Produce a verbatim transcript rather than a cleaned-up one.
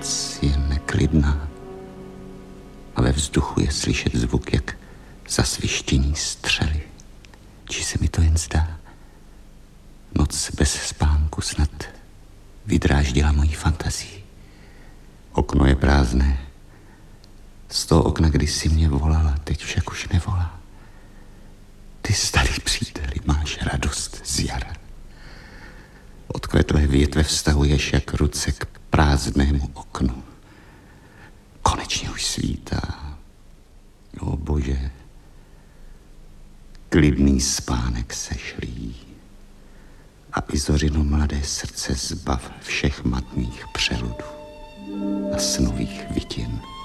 noc je neklidná a ve vzduchu je slyšet zvuk jak zasvištění střely. Či se mi to jen zdá? Noc bez spánku snad vydráždila moji fantazii. Okno je prázdné. Z toho okna kdysi mě volala, teď však už nevolá. Ty, starý příteli, máš radost z jara. Odkvetlé větve vztahuješ jak ruce k prázdnému oknu. Konečně už svítá. O Bože, klidný spánek se šlí. A i Zořino mladé srdce zbav všech matných přeludů a snových vitin.